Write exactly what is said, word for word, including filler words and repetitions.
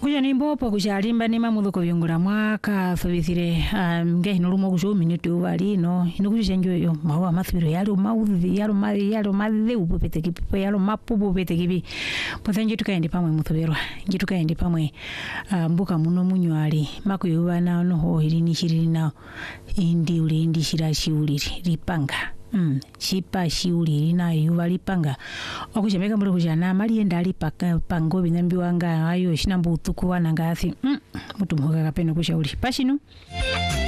Kuja ni mbopo kujalimba ni mamudhuko vyungura mwaka thubithire ngehi nurumo kusho minute ubali no inokusha njoyo mawa mathiro yalo maudhi yalo mari yalo madhe ubupete kipi yalo mapubu bete kipi pothanji tukaende pamwe muthuberwa ngi tukaende pamwe mbuka muno munywali makuyoba na no ho irini shiriri na indi uli indi shirashi uliri lipanga Mm, chipa shiuli na yuva lipanga okushemeka muri kujana mali enda lipaka pango binambi wanga ayo shinambu utuku wananga athi mm, mutu mhoga kapeno kushauri pashino